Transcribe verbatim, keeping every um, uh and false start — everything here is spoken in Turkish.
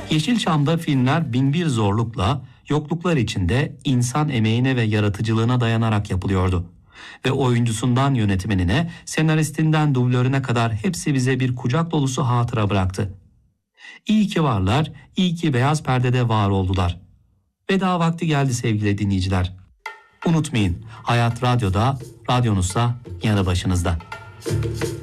Yeşilçam'da filmler binbir zorlukla, yokluklar içinde insan emeğine ve yaratıcılığına dayanarak yapılıyordu. Ve oyuncusundan yönetmenine, senaristinden dublörüne kadar hepsi bize bir kucak dolusu hatıra bıraktı. İyi ki varlar, iyi ki beyaz perdede var oldular. Veda vakti geldi sevgili dinleyiciler. Unutmayın, Hayat Radyo'da, radyonuzsa yanı başınızda.